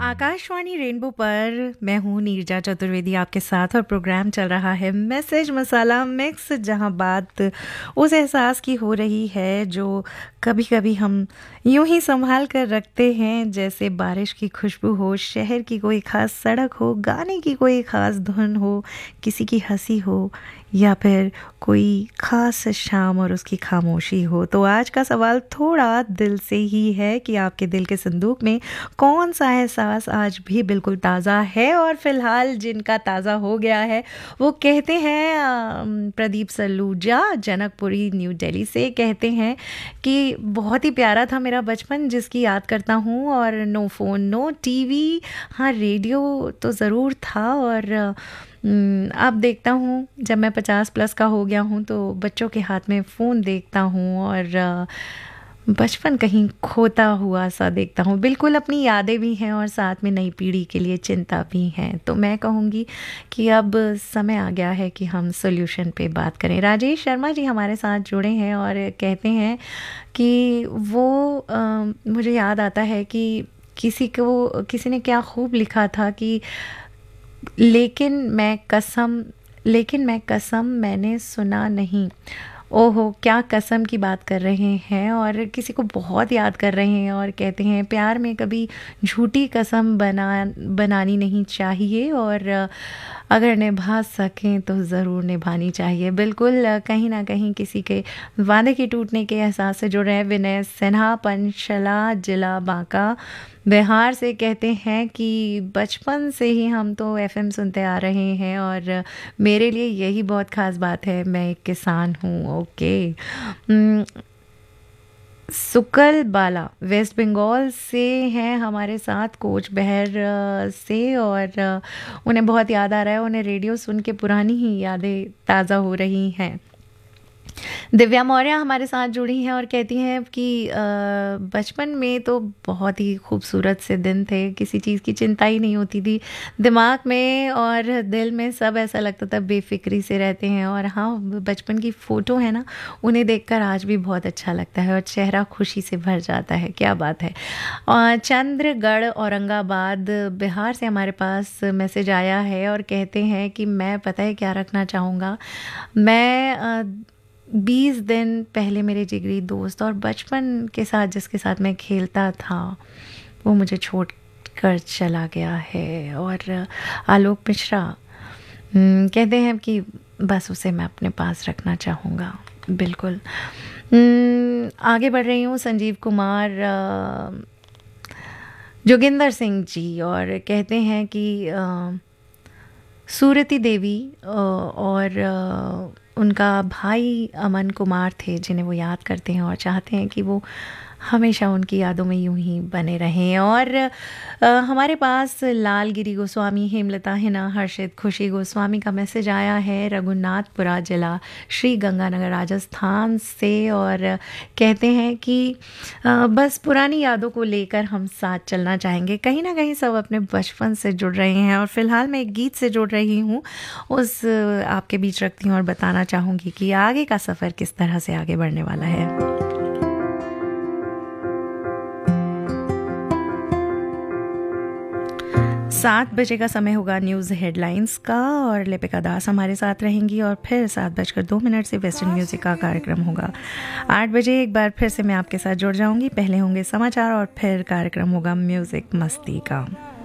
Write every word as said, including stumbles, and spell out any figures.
Akashvani rainbow पर मैं हूँ नीरजा चतुर्वेदी आपके साथ और प्रोग्राम चल रहा है मैसेज मसाला मिक्स, जहाँ बात उस एहसास की हो रही है जो कभी कभी हम यूं ही संभाल कर रखते हैं, जैसे बारिश की खुशबू हो, शहर की कोई ख़ास सड़क हो, गाने की कोई ख़ास धुन हो, किसी की हंसी हो या फिर कोई ख़ास शाम और उसकी खामोशी हो। तो आज का सवाल थोड़ा दिल से ही है कि आपके दिल के संदूक में कौन सा एहसास आज भी बिल्कुल ताज़ा है। और फ़िलहाल जिनका ताज़ा हो गया है वो कहते हैं, प्रदीप सलूजा जनकपुरी न्यू दिल्ली से कहते हैं कि बहुत ही प्यारा था मेरा बचपन जिसकी याद करता हूँ, और नो फ़ोन नो टीवी, हाँ रेडियो तो ज़रूर था। और अब देखता हूँ जब मैं पचास प्लस का हो गया हूँ तो बच्चों के हाथ में फ़ोन देखता हूँ और बचपन कहीं खोता हुआ सा देखता हूँ। बिल्कुल अपनी यादें भी हैं और साथ में नई पीढ़ी के लिए चिंता भी हैं। तो मैं कहूँगी कि अब समय आ गया है कि हम सॉल्यूशन पे बात करें। राजेश शर्मा जी हमारे साथ जुड़े हैं और कहते हैं कि वो आ, मुझे याद आता है कि किसी को किसी ने क्या खूब लिखा था कि लेकिन मैं कसम लेकिन मैं कसम मैंने सुना नहीं। ओहो, क्या कसम की बात कर रहे हैं और किसी को बहुत याद कर रहे हैं और कहते हैं प्यार में कभी झूठी कसम बना बनानी नहीं चाहिए और अगर निभा सकें तो ज़रूर निभानी चाहिए। बिल्कुल, कहीं ना कहीं किसी के वादे के टूटने के एहसास से जुड़ रहे हैं। विनय सिन्हा पंचला जिला बांका बिहार से कहते हैं कि बचपन से ही हम तो एफएम सुनते आ रहे हैं और मेरे लिए यही बहुत ख़ास बात है, मैं एक किसान हूँ। ओके, सुकल बाला वेस्ट बंगाल से हैं हमारे साथ, कोच बहर से, और उन्हें बहुत याद आ रहा है, उन्हें रेडियो सुन के पुरानी ही यादें ताज़ा हो रही हैं। दिव्या मौर्य हमारे साथ जुड़ी हैं और कहती हैं कि बचपन में तो बहुत ही खूबसूरत से दिन थे, किसी चीज़ की चिंता ही नहीं होती थी दिमाग में और दिल में, सब ऐसा लगता था बेफिक्री से रहते हैं। और हाँ, बचपन की फ़ोटो है ना, उन्हें देखकर आज भी बहुत अच्छा लगता है और चेहरा खुशी से भर जाता है। क्या बात है। और चंद्रगढ़ औरंगाबाद बिहार से हमारे पास मैसेज आया है और कहते हैं कि मैं पता है क्या रखना चाहूँगा, मैं बीस दिन पहले मेरे जिगरी दोस्त और बचपन के साथ जिसके साथ मैं खेलता था वो मुझे छोड़ कर चला गया है। और आलोक मिश्रा कहते हैं कि बस उसे मैं अपने पास रखना चाहूँगा। बिल्कुल, आगे बढ़ रही हूँ। संजीव कुमार जोगिंदर सिंह जी और कहते हैं कि सूरती देवी और उनका भाई अमन कुमार थे जिन्हें वो याद करते हैं और चाहते हैं कि वो हमेशा उनकी यादों में यूं ही बने रहें। और आ, हमारे पास लालगिरी गोस्वामी, हेमलता हिना, हर्षित, खुशी गोस्वामी का मैसेज आया है रघुनाथपुरा जिला श्री गंगानगर राजस्थान से और कहते हैं कि आ, बस पुरानी यादों को लेकर हम साथ चलना चाहेंगे। कहीं ना कहीं सब अपने बचपन से जुड़ रहे हैं और फ़िलहाल मैं एक गीत से जुड़ रही हूँ, उस आपके बीच रखती हूँ और बताना चाहूँगी कि आगे का सफ़र किस तरह से आगे बढ़ने वाला है। सात बजे का समय होगा न्यूज़ हेडलाइंस का और लिपिका दास हमारे साथ रहेंगी और फिर सात बजकर दो मिनट से वेस्टर्न म्यूज़िक का कार्यक्रम होगा। आठ बजे एक बार फिर से मैं आपके साथ जुड़ जाऊंगी, पहले होंगे समाचार और फिर कार्यक्रम होगा म्यूज़िक मस्ती का।